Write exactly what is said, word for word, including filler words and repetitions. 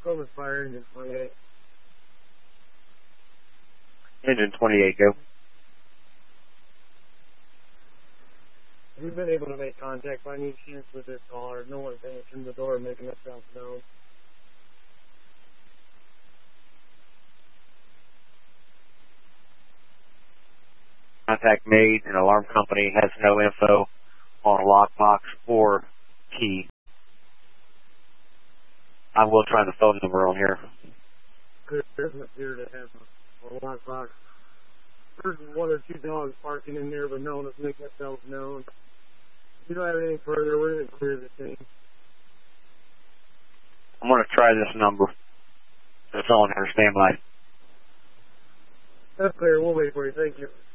Columbus Fire, Engine twenty-eight. Engine twenty-eight, go. Have you been able to make contact by any chance with this caller? No one's answering the door, making themselves known. Contact made, and alarm company has no info on a lockbox or key. I will try the phone number on here. There doesn't appear to have a, a lockbox. There's one or two dogs barking in there, but no one is making themselves known. If you don't have anything further, we're going to clear the scene. I'm going to try this number. That's all on here. Stand by. That's clear. We'll wait for you. Thank you.